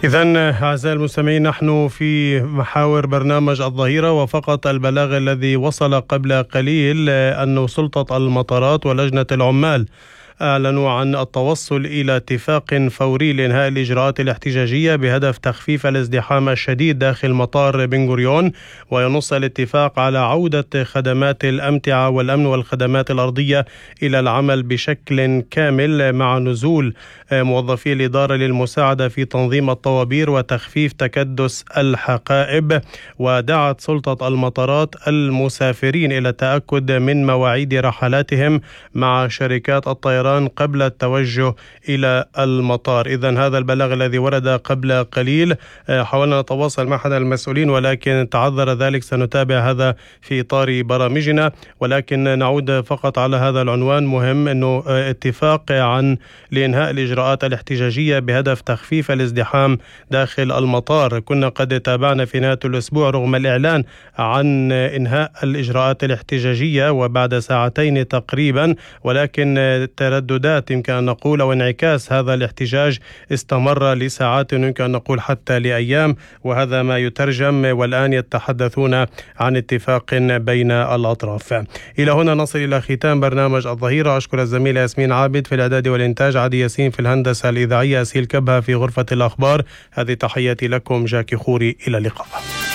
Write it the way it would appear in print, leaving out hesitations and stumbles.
إذن أعزائي المستمعين، نحن في محاور برنامج الظهيرة، وفقط البلاغ الذي وصل قبل قليل أن سلطة المطارات ولجنة العمال أعلنوا عن التوصل إلى اتفاق فوري لإنهاء الإجراءات الاحتجاجية بهدف تخفيف الازدحام الشديد داخل مطار بن غوريون. وينص الاتفاق على عودة خدمات الأمتعة والأمن والخدمات الأرضية إلى العمل بشكل كامل مع نزول موظفي الإدارة للمساعدة في تنظيم الطوابير وتخفيف تكدس الحقائب. ودعت سلطة المطارات المسافرين إلى التأكد من مواعيد رحلاتهم مع شركات الطيران قبل التوجه إلى المطار. إذن هذا البلاغ الذي ورد قبل قليل. حاولنا نتواصل مع أحد المسؤولين ولكن تعذر ذلك، سنتابع هذا في إطار برامجنا، ولكن نعود فقط على هذا العنوان. مهم أنه اتفاق لإنهاء الإجراءات الاحتجاجية بهدف تخفيف الازدحام داخل المطار. كنا قد تابعنا في نهاية الأسبوع رغم الإعلان عن إنهاء الإجراءات الاحتجاجية وبعد ساعتين تقريبا، ولكن ترددات يمكن أن نقول أو انعكاس هذا الاحتجاج استمر لساعات، يمكن أن نقول حتى لأيام، وهذا ما يترجم والآن يتحدثون عن اتفاق بين الأطراف. إلى هنا نصل إلى ختام برنامج الظهيرة. أشكر الزميلة ياسمين عابد في الإعداد والإنتاج، عادي ياسين في الهندسة الإذاعية، أسيل كبها في غرفة الأخبار. هذه تحياتي لكم، جاكي خوري، إلى اللقاء.